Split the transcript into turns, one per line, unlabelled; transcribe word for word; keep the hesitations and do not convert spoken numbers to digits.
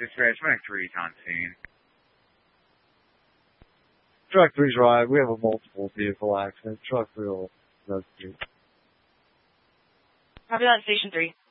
Dispatch, Mac three's on scene.
Truck three's right. We have a multiple vehicle accident. Truck three will investigate.
Copy that, Station three.